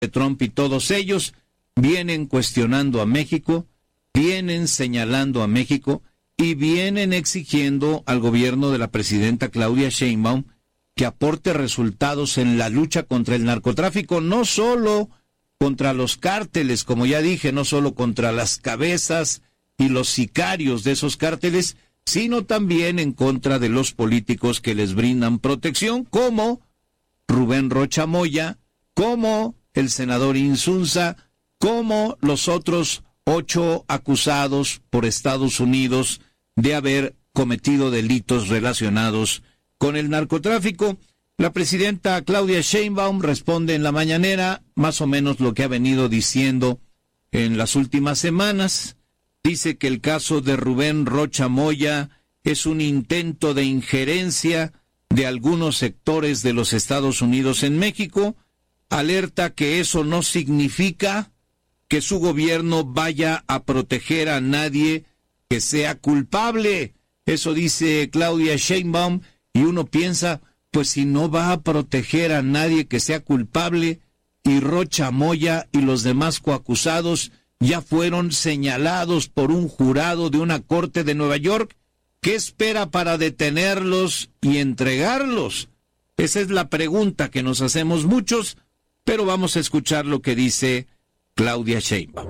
Trump y todos ellos vienen cuestionando a México, vienen señalando a México y vienen exigiendo al gobierno de la presidenta Claudia Sheinbaum que aporte resultados en la lucha contra el narcotráfico, no solo contra los cárteles, como ya dije, no solo contra las cabezas y los sicarios de esos cárteles, sino también en contra de los políticos que les brindan protección, como Rubén Rocha Moya, como el senador Insunza, como los otros 8 acusados por Estados Unidos de haber cometido delitos relacionados con el narcotráfico. La presidenta Claudia Sheinbaum responde en la mañanera más o menos lo que ha venido diciendo en las últimas semanas. Dice que el caso de Rubén Rocha Moya es un intento de injerencia de algunos sectores de los Estados Unidos en México. Alerta que eso no significa que su gobierno vaya a proteger a nadie que sea culpable. Eso dice Claudia Sheinbaum, y uno piensa, pues si no va a proteger a nadie que sea culpable, y Rocha Moya y los demás coacusados ya fueron señalados por un jurado de una corte de Nueva York, ¿qué espera para detenerlos y entregarlos? Esa es la pregunta que nos hacemos muchos, pero vamos a escuchar lo que dice Claudia Sheinbaum.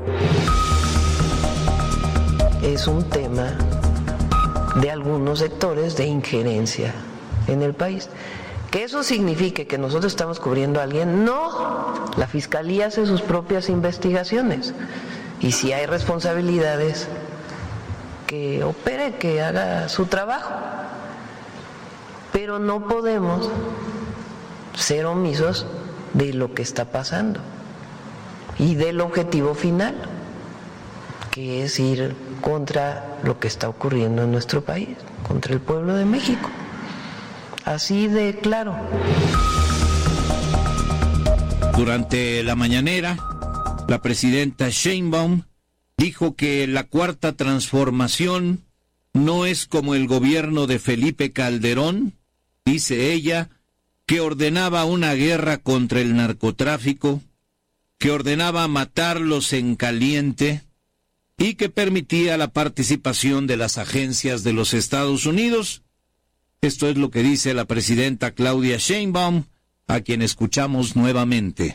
Es un tema de algunos sectores de injerencia en el país. ¿Que eso signifique que nosotros estamos cubriendo a alguien? No, la Fiscalía hace sus propias investigaciones y si hay responsabilidades, que opere, que haga su trabajo. Pero no podemos ser omisos de lo que está pasando y del objetivo final, que es ir contra lo que está ocurriendo en nuestro país, contra el pueblo de México. Así de claro. Durante la mañanera, la presidenta Sheinbaum dijo que la Cuarta Transformación no es como el gobierno de Felipe Calderón, dice ella, que ordenaba una guerra contra el narcotráfico, que ordenaba matarlos en caliente y que permitía la participación de las agencias de los Estados Unidos. Esto es lo que dice la presidenta Claudia Sheinbaum, a quien escuchamos nuevamente.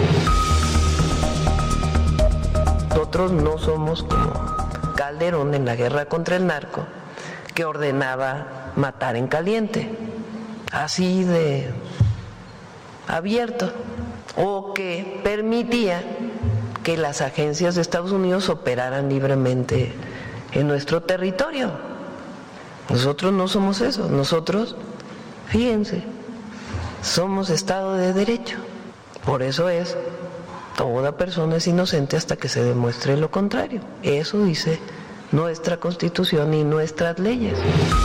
Nosotros no somos como Calderón en la guerra contra el narco, que ordenaba matar en caliente, así de abierto, o que permitía que las agencias de Estados Unidos operaran libremente en nuestro territorio. Nosotros no somos eso, nosotros, fíjense, somos Estado de Derecho. Por eso es, toda persona es inocente hasta que se demuestre lo contrario. Eso dice nuestra Constitución y nuestras leyes.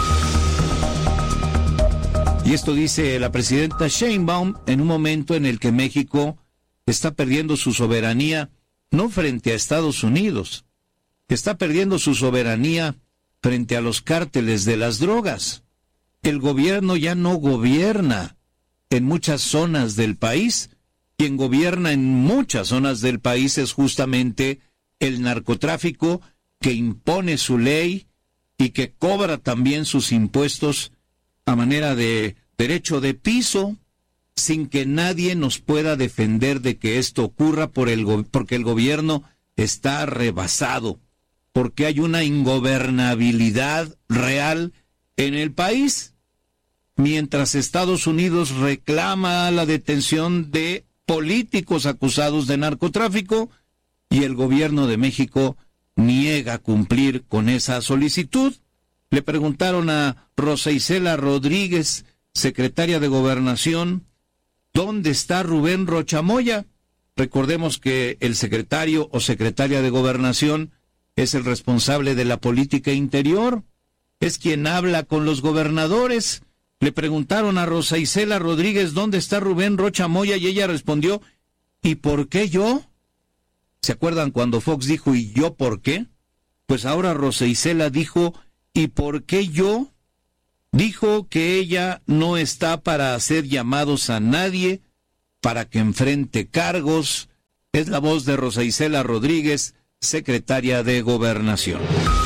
Y esto dice la presidenta Sheinbaum en un momento en el que México está perdiendo su soberanía, no frente a Estados Unidos, está perdiendo su soberanía frente a los cárteles de las drogas. El gobierno ya no gobierna en muchas zonas del país. Quien gobierna en muchas zonas del país es justamente el narcotráfico, que impone su ley y que cobra también sus impuestos a manera de derecho de piso, sin que nadie nos pueda defender de que esto ocurra porque el gobierno está rebasado, porque hay una ingobernabilidad real en el país, mientras Estados Unidos reclama la detención de políticos acusados de narcotráfico y el gobierno de México niega cumplir con esa solicitud. Le preguntaron a Rosa Isela Rodríguez, secretaria de Gobernación, ¿dónde está Rubén Rocha Moya? Recordemos que el secretario o secretaria de Gobernación es el responsable de la política interior, es quien habla con los gobernadores. Le preguntaron a Rosa Isela Rodríguez dónde está Rubén Rocha Moya y ella respondió, ¿y por qué yo? ¿Se acuerdan cuando Fox dijo, ¿y yo por qué? Pues ahora Rosa Isela dijo, ¿y por qué yo? Dijo que ella no está para hacer llamados a nadie, para que enfrente cargos, Es la voz de Rosa Isela Rodríguez, secretaria de Gobernación.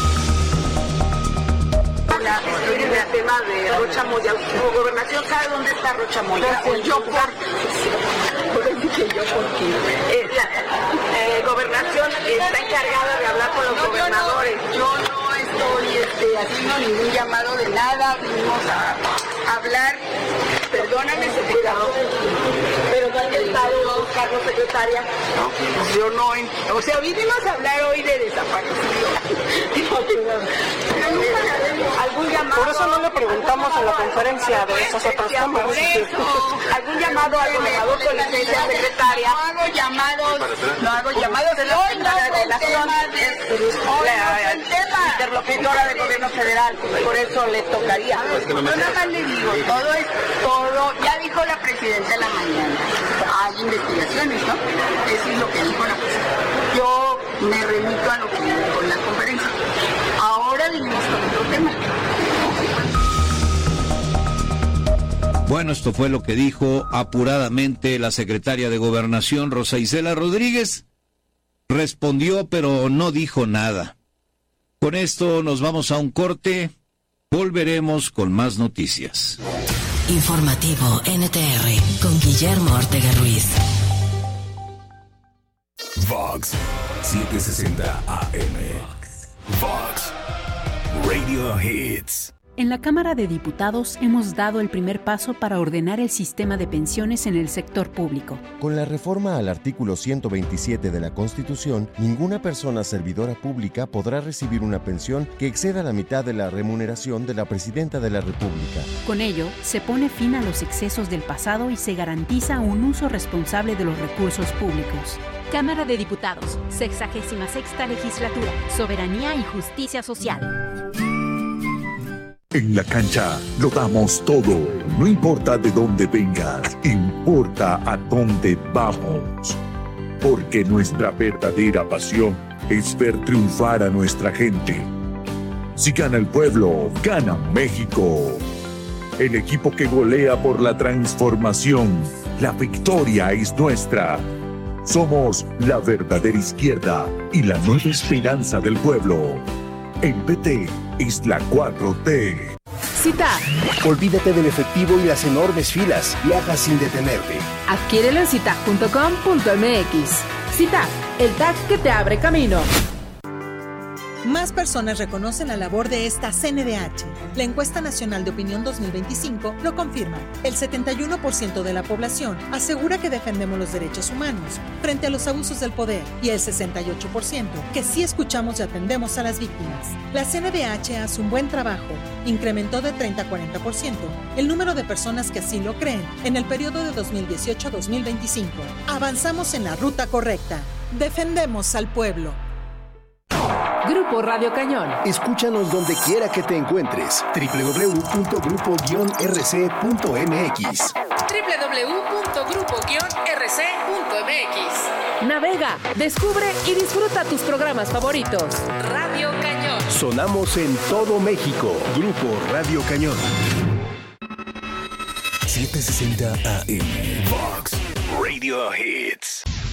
El tema de Rocha Moya, Gobernación sabe dónde está Rocha Moya. Gobernación está encargada de hablar con los gobernadores. Yo no estoy haciendo ningún llamado de nada. Vinimos a hablar. Perdóname, secretario. Pero no hay estado, Carlos, secretaria. No, yo no. O sea, vinimos a hablar hoy de desaparecidos. ¿Algún llamado? Por eso no le preguntamos en la conferencia de esos otros temas. ¿Algún llamado al gobernador con licencia, secretaria? No hago llamados de la relación la interlocutora del gobierno federal, por eso le tocaría. Yo nada más le digo, todo, ya dijo la presidenta en la mañana, hay investigaciones, ¿no? Eso es lo que dijo la presidenta. Yo me remito a lo que dijo en la conferencia. Ahora venimos con otro tema. Bueno, esto fue lo que dijo apuradamente la secretaria de Gobernación, Rosa Isela Rodríguez. Respondió, pero no dijo nada. Con esto nos vamos a un corte. Volveremos con más noticias. Informativo NTR con Guillermo Ortega Ruiz. Vox 760 AM. Vox Radio Hits. En la Cámara de Diputados hemos dado el primer paso para ordenar el sistema de pensiones en el sector público. Con la reforma al artículo 127 de la Constitución, ninguna persona servidora pública podrá recibir una pensión que exceda la mitad de la remuneración de la Presidenta de la República. Con ello, se pone fin a los excesos del pasado y se garantiza un uso responsable de los recursos públicos. Cámara de Diputados, 66ª Legislatura, Soberanía y Justicia Social. En la cancha lo damos todo, no importa de dónde vengas, importa a dónde vamos. Porque nuestra verdadera pasión es ver triunfar a nuestra gente. Si gana el pueblo, gana México. El equipo que golea por la transformación, la victoria es nuestra. Somos la verdadera izquierda y la nueva esperanza del pueblo. El PT es la 4T. CITAP. Olvídate del efectivo y las enormes filas. Viaja sin detenerte. Adquiérelo en citap.com.mx. CITAP, el tag que te abre camino. Más personas reconocen la labor de esta CNDH. La encuesta nacional de opinión 2025 lo confirma. El 71% de la población asegura que defendemos los derechos humanos frente a los abusos del poder y el 68% que sí escuchamos y atendemos a las víctimas. La CNDH hace un buen trabajo. Incrementó de 30 a 40% el número de personas que así lo creen en el periodo de 2018 a 2025. Avanzamos en la ruta correcta. Defendemos al pueblo. Grupo Radio Cañón. Escúchanos donde quiera que te encuentres. www.grupo-rc.mx. www.grupo-rc.mx. Navega, descubre y disfruta tus programas favoritos. Radio Cañón. Sonamos en todo México. Grupo Radio Cañón. 760 AM. Vox Radio Hits.